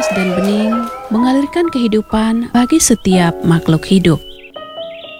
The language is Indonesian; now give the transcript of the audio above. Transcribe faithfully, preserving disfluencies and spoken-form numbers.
napas dan bening mengalirkan kehidupan bagi setiap makhluk hidup.